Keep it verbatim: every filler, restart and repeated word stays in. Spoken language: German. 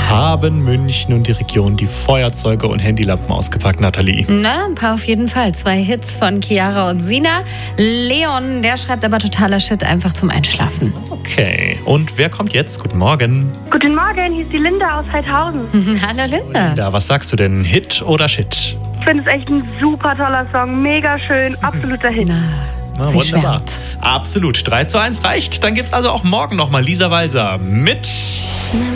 Haben München und die Region die Feuerzeuge und Handylampen ausgepackt, Nathalie? Na, ein paar auf jeden Fall. Zwei Hits von Chiara und Sina. Leon, der schreibt aber totaler Shit einfach zum Einschlafen. Okay, und wer kommt jetzt? Guten Morgen. Guten Morgen, hier ist die Linda aus Heidhausen. Hallo Linda. Ja, was sagst du denn? Hit oder Shit? Ich finde es echt ein super toller Song, mega schön, absoluter Hit. Na, Na, sie wunderbar. schwärmt. Absolut. drei zu eins reicht. Dann gibt's also auch morgen nochmal Lisa Walser mit